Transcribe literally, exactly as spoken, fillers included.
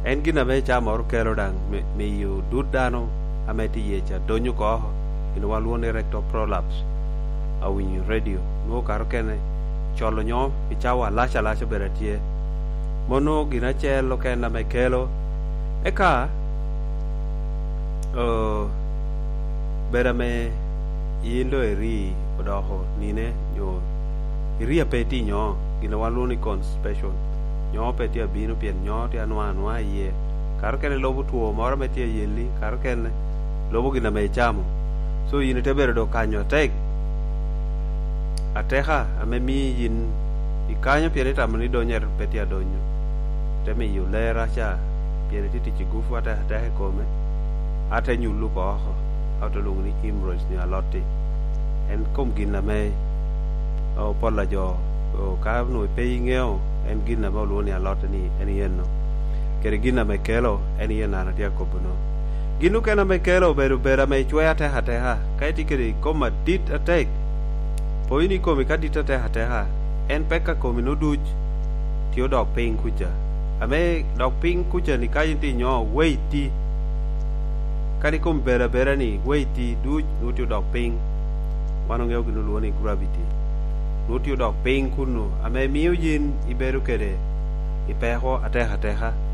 en gina me chamo or kelo dang me yu dud dano ameti yecha donyu ko ino waluone rectal prolapse awin radio no karo kene cholo nyo ichawa lasha lasha beratie mono gina chelo kena me kelo eka uh, bera me yindo eri odoho nine nyo iri apeti nyo gina waluone constipation nyo peti abino pien nyo ti anwa anwa ye karo kene lobu tuo moro metie yeli karo kene lobu gina me chamo so yin te bero do kanyo tek ateha ame mi yin ikanyo piere tamani donyer peti adonyo te me yulera cha piere titi chigufu ate ate kome ate nyulu ko ho auto lungni hemorrhoids ni alotti en kom gina me o pola jo o ka no pe ngeo en gina ma lo ni alotti ni en yenno kere gina me kelo en yena na dia kobuno ginu kena me kelo beru bera me chwe ate ate ha kai tikeri koma dit attack poini komi kadita te ate ha en peka komi no duj tio dok ping kuja ame dok ping kuja ni kai ti nyo weiti kali kom bera bera ni weiti duj no tio dok ping wano ngeo ginu lo ni gravity no tio dok ping kuno ame miu yin iberu kere ipeho ate ate ha